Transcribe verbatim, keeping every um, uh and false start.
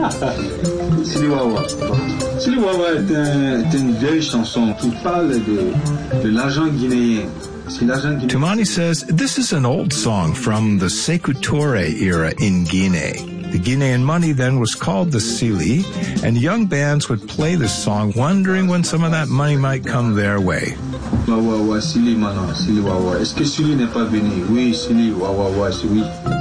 Siliwawa. Siliwawa est, un, est une vieille chanson qui parle de, de l'argent guinéen. Toumani says this is an old song from the Sékou Touré era in Guinea. The Guinean money then was called the Sili, and young bands would play this song wondering when some of that money might come their way. Wawawa, Sili, maintenant, Sili, Wawa. Est-ce que Sili n'est pas venu? Oui, Sili, Wawawa, oui.